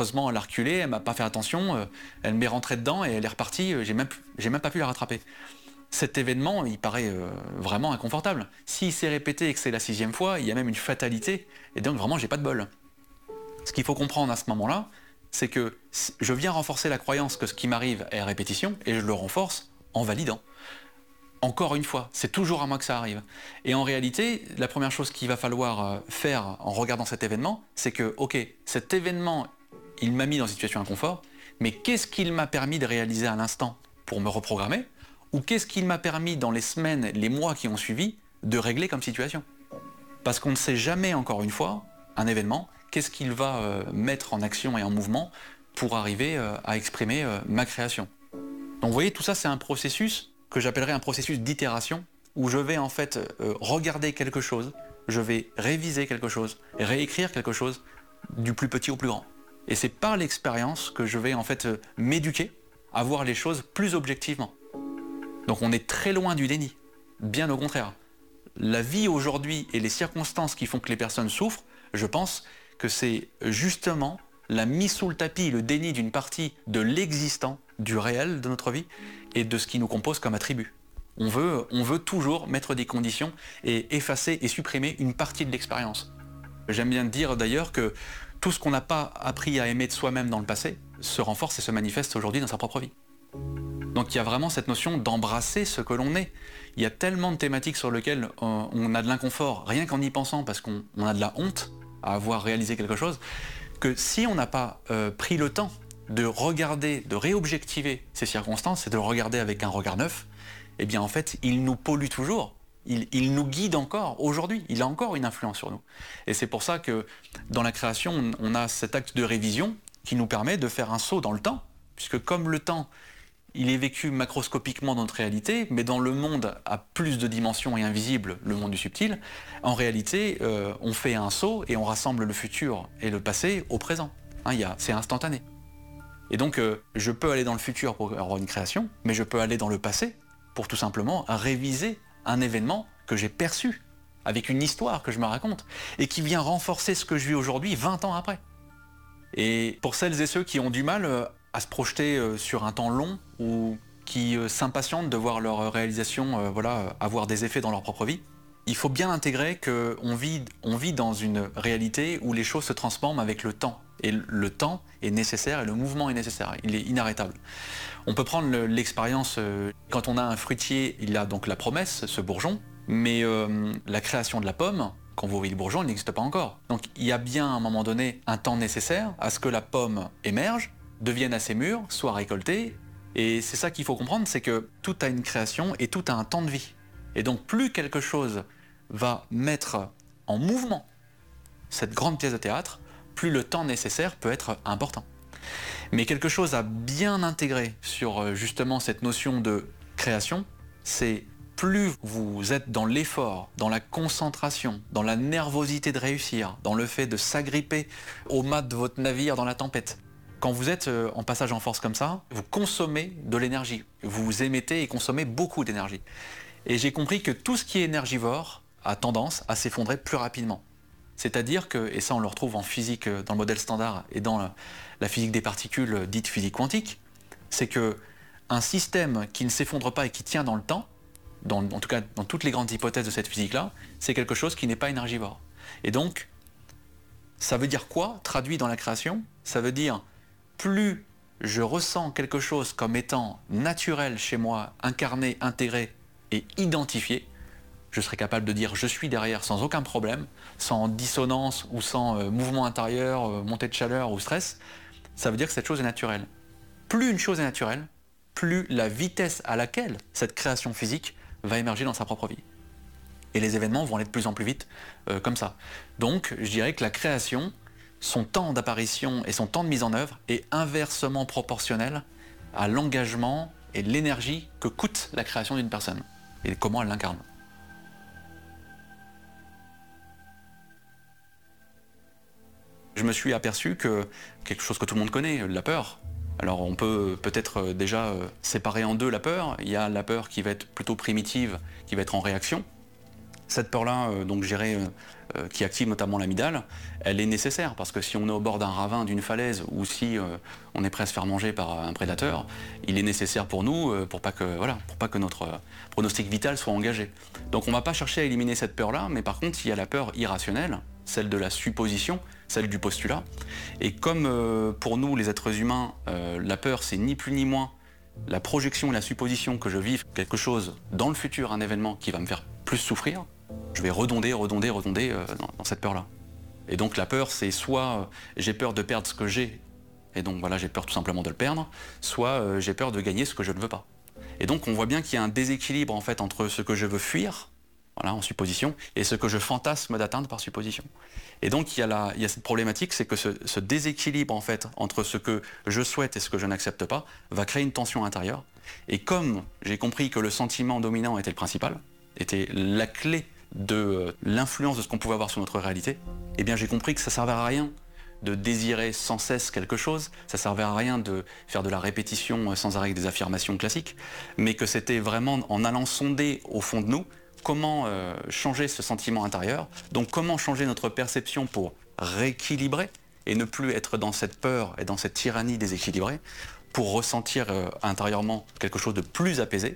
affreusement, elle a reculé, elle m'a pas fait attention, elle m'est rentrée dedans et elle est repartie, j'ai même pas pu la rattraper. Cet événement, il paraît vraiment inconfortable. S'il s'est répété et que c'est la 6e fois, il y a même une fatalité, et donc vraiment j'ai pas de bol. Ce qu'il faut comprendre à ce moment-là, c'est que je viens renforcer la croyance que ce qui m'arrive est à répétition, et je le renforce en validant. Encore une fois, c'est toujours à moi que ça arrive. Et en réalité, la première chose qu'il va falloir faire en regardant cet événement, c'est que, ok, cet événement, il m'a mis dans une situation d'inconfort, mais qu'est-ce qu'il m'a permis de réaliser à l'instant pour me reprogrammer? Ou qu'est-ce qu'il m'a permis dans les semaines, les mois qui ont suivi, de régler comme situation? Parce qu'on ne sait jamais, encore une fois, un événement, qu'est-ce qu'il va mettre en action et en mouvement pour arriver à exprimer ma création. Donc vous voyez, tout ça c'est un processus que j'appellerais un processus d'itération, où je vais en fait regarder quelque chose, je vais réviser quelque chose, réécrire quelque chose, du plus petit au plus grand. Et c'est par l'expérience que je vais en fait m'éduquer à voir les choses plus objectivement. Donc on est très loin du déni, bien au contraire. La vie aujourd'hui et les circonstances qui font que les personnes souffrent, je pense que c'est justement la mise sous le tapis, le déni d'une partie de l'existant, du réel de notre vie et de ce qui nous compose comme attribut. On veut toujours mettre des conditions et effacer et supprimer une partie de l'expérience. J'aime bien dire d'ailleurs que tout ce qu'on n'a pas appris à aimer de soi-même dans le passé se renforce et se manifeste aujourd'hui dans sa propre vie. Donc il y a vraiment cette notion d'embrasser ce que l'on est. Il y a tellement de thématiques sur lesquelles on a de l'inconfort, rien qu'en y pensant, parce qu'on a de la honte à avoir réalisé quelque chose, que si on n'a pas pris le temps de regarder, de réobjectiver ces circonstances et de le regarder avec un regard neuf, eh bien en fait, il nous pollue toujours. Il nous guide encore aujourd'hui, il a encore une influence sur nous. Et c'est pour ça que dans la création, on a cet acte de révision qui nous permet de faire un saut dans le temps, puisque comme le temps, il est vécu macroscopiquement dans notre réalité, mais dans le monde à plus de dimensions et invisible, le monde du subtil, en réalité, on fait un saut et on rassemble le futur et le passé au présent. Hein, c'est instantané. Et donc, je peux aller dans le futur pour avoir une création, mais je peux aller dans le passé pour tout simplement réviser un événement que j'ai perçu, avec une histoire que je me raconte, et qui vient renforcer ce que je vis aujourd'hui 20 ans après. Et pour celles et ceux qui ont du mal à se projeter sur un temps long, ou qui s'impatientent de voir leur réalisation avoir des effets dans leur propre vie, il faut bien intégrer qu'on vit dans une réalité où les choses se transforment avec le temps. Et le temps est nécessaire et le mouvement est nécessaire, il est inarrêtable. On peut prendre l'expérience, quand on a un fruitier, il a donc la promesse, ce bourgeon, mais la création de la pomme, quand vous voyez le bourgeon, il n'existe pas encore. Donc il y a bien à un moment donné un temps nécessaire à ce que la pomme émerge, devienne assez mûre, soit récoltée, et c'est ça qu'il faut comprendre, c'est que tout a une création et tout a un temps de vie. Et donc plus quelque chose va mettre en mouvement cette grande pièce de théâtre, plus le temps nécessaire peut être important. Mais quelque chose à bien intégrer sur justement cette notion de création, c'est plus vous êtes dans l'effort, dans la concentration, dans la nervosité de réussir, dans le fait de s'agripper au mât de votre navire dans la tempête. Quand vous êtes en passage en force comme ça, vous consommez de l'énergie. Vous émettez et consommez beaucoup d'énergie. Et j'ai compris que tout ce qui est énergivore a tendance à s'effondrer plus rapidement. C'est-à-dire que, et ça on le retrouve en physique, dans le modèle standard et dans la physique des particules dite physique quantique, c'est que un système qui ne s'effondre pas et qui tient dans le temps, en tout cas dans toutes les grandes hypothèses de cette physique-là, c'est quelque chose qui n'est pas énergivore. Et donc, ça veut dire quoi, traduit dans la création? Ça veut dire, plus je ressens quelque chose comme étant naturel chez moi, incarné, intégré et identifié, je serai capable de dire je suis derrière sans aucun problème, sans dissonance ou sans mouvement intérieur, montée de chaleur ou stress, ça veut dire que cette chose est naturelle. Plus une chose est naturelle, plus la vitesse à laquelle cette création physique va émerger dans sa propre vie. Et les événements vont aller de plus en plus vite comme ça. Donc je dirais que la création, son temps d'apparition et son temps de mise en œuvre est inversement proportionnel à l'engagement et l'énergie que coûte la création d'une personne et comment elle l'incarne. Je me suis aperçu que quelque chose que tout le monde connaît, la peur. Alors on peut peut-être déjà séparer en deux la peur. Il y a la peur qui va être plutôt primitive, qui va être en réaction. Cette peur-là, donc gérée, qui active notamment l'amygdale, elle est nécessaire parce que si on est au bord d'un ravin, d'une falaise, ou si on est prêt à se faire manger par un prédateur, il est nécessaire pour nous, pour pas que notre pronostic vital soit engagé. Donc on ne va pas chercher à éliminer cette peur-là, mais par contre il y a la peur irrationnelle, celle de la supposition, celle du postulat. Et comme pour nous les êtres humains, la peur c'est ni plus ni moins la projection et la supposition que je vive quelque chose dans le futur, un événement qui va me faire plus souffrir, je vais redonder dans cette peur-là. Et donc la peur, c'est soit j'ai peur de perdre ce que j'ai, et donc voilà, j'ai peur tout simplement de le perdre, soit j'ai peur de gagner ce que je ne veux pas. Et donc on voit bien qu'il y a un déséquilibre en fait entre ce que je veux fuir, voilà, en supposition, et ce que je fantasme d'atteindre par supposition. Et donc il y a cette problématique, c'est que ce déséquilibre en fait entre ce que je souhaite et ce que je n'accepte pas va créer une tension intérieure. Et comme j'ai compris que le sentiment dominant était le principal, était la clé de l'influence de ce qu'on pouvait avoir sur notre réalité, eh bien j'ai compris que ça ne servait à rien de désirer sans cesse quelque chose, ça ne servait à rien de faire de la répétition sans arrêt avec des affirmations classiques, mais que c'était vraiment en allant sonder au fond de nous comment changer ce sentiment intérieur, donc comment changer notre perception pour rééquilibrer et ne plus être dans cette peur et dans cette tyrannie déséquilibrée, pour ressentir intérieurement quelque chose de plus apaisé,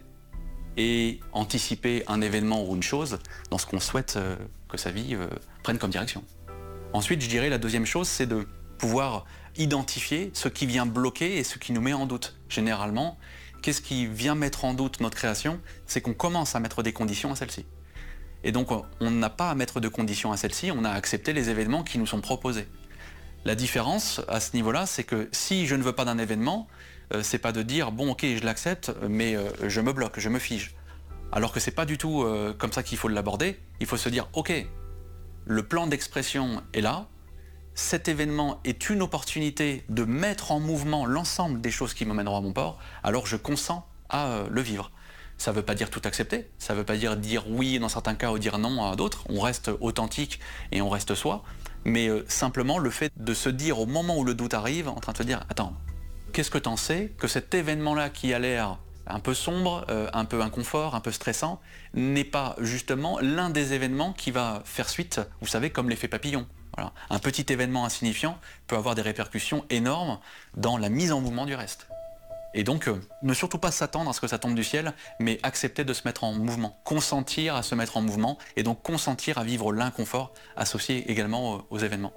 et anticiper un événement ou une chose dans ce qu'on souhaite que sa vie prenne comme direction. Ensuite, je dirais la deuxième chose, c'est de pouvoir identifier ce qui vient bloquer et ce qui nous met en doute. Généralement, qu'est-ce qui vient mettre en doute notre création? C'est qu'on commence à mettre des conditions à celle-ci. Et donc, on n'a pas à mettre de conditions à celle-ci, on a à accepter les événements qui nous sont proposés. La différence à ce niveau-là, c'est que si je ne veux pas d'un événement, c'est pas de dire bon ok je l'accepte mais je me bloque, je me fige. Alors que c'est pas du tout comme ça qu'il faut l'aborder. Il faut se dire ok, le plan d'expression est là, cet événement est une opportunité de mettre en mouvement l'ensemble des choses qui me mèneront à mon port, alors je consens à le vivre. Ça ne veut pas dire tout accepter, ça ne veut pas dire oui dans certains cas ou dire non à d'autres, on reste authentique et on reste soi, mais simplement le fait de se dire au moment où le doute arrive, en train de se dire attends, qu'est-ce que t'en sais que cet événement-là qui a l'air un peu sombre, un peu inconfort, un peu stressant, n'est pas justement l'un des événements qui va faire suite, vous savez, comme l'effet papillon. Voilà. Un petit événement insignifiant peut avoir des répercussions énormes dans la mise en mouvement du reste. Et donc, ne surtout pas s'attendre à ce que ça tombe du ciel, mais accepter de se mettre en mouvement, consentir à se mettre en mouvement, et donc consentir à vivre l'inconfort associé également aux événements.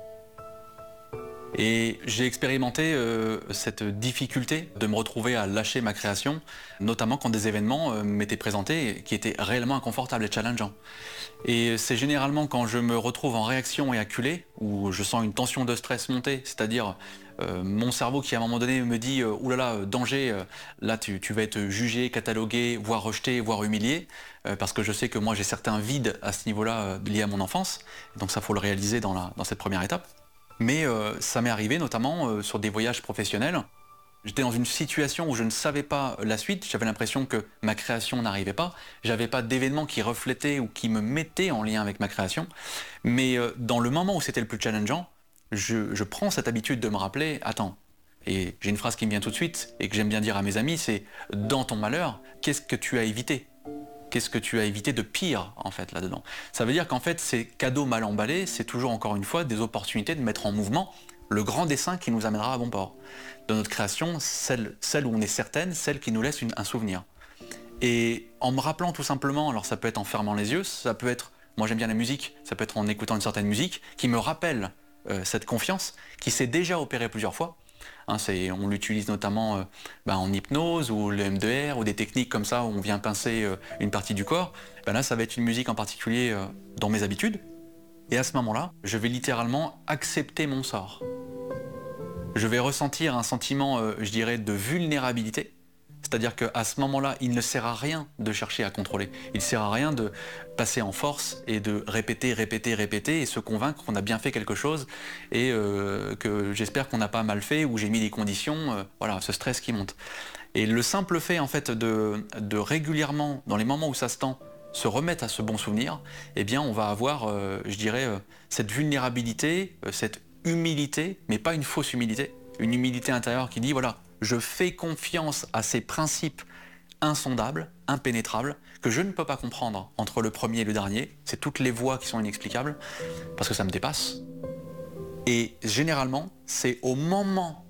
Et j'ai expérimenté cette difficulté de me retrouver à lâcher ma création, notamment quand des événements m'étaient présentés qui étaient réellement inconfortables et challengeants. Et c'est généralement quand je me retrouve en réaction et acculé, où je sens une tension de stress monter, c'est-à-dire mon cerveau qui à un moment donné me dit oulala, danger, là tu vas être jugé, catalogué, voire rejeté, voire humilié, parce que je sais que moi j'ai certains vides à ce niveau-là liés à mon enfance, donc ça faut le réaliser dans cette première étape. Mais ça m'est arrivé notamment sur des voyages professionnels. J'étais dans une situation où je ne savais pas la suite, j'avais l'impression que ma création n'arrivait pas, j'avais pas d'événements qui reflétaient ou qui me mettaient en lien avec ma création, mais dans le moment où c'était le plus challengeant, je prends cette habitude de me rappeler, attends, et j'ai une phrase qui me vient tout de suite et que j'aime bien dire à mes amis, c'est « dans ton malheur, qu'est-ce que tu as évité ?» Qu'est-ce que tu as évité de pire, en fait, là-dedans? Ça veut dire qu'en fait, ces cadeaux mal emballés, c'est toujours, encore une fois, des opportunités de mettre en mouvement le grand dessein qui nous amènera à bon port. De notre création, celle où on est certaine, celle qui nous laisse un souvenir. Et en me rappelant tout simplement, alors ça peut être en fermant les yeux, ça peut être, moi j'aime bien la musique, ça peut être en écoutant une certaine musique, qui me rappelle cette confiance, qui s'est déjà opérée plusieurs fois. Hein, on l'utilise notamment en hypnose ou le M2R ou des techniques comme ça où on vient pincer une partie du corps. Là, ça va être une musique en particulier dans mes habitudes. Et à ce moment-là, je vais littéralement accepter mon sort. Je vais ressentir un sentiment, je dirais, de vulnérabilité. C'est-à-dire qu'à ce moment-là, il ne sert à rien de chercher à contrôler. Il ne sert à rien de passer en force et de répéter et se convaincre qu'on a bien fait quelque chose et que j'espère qu'on n'a pas mal fait ou j'ai mis des conditions, voilà, ce stress qui monte. Et le simple fait en fait de régulièrement, dans les moments où ça se tend, se remettre à ce bon souvenir, eh bien on va avoir, je dirais, cette vulnérabilité, cette humilité, mais pas une fausse humilité, une humilité intérieure qui dit voilà, je fais confiance à ces principes insondable, impénétrable, que je ne peux pas comprendre entre le premier et le dernier. C'est toutes les voies qui sont inexplicables, parce que ça me dépasse. Et généralement, c'est au moment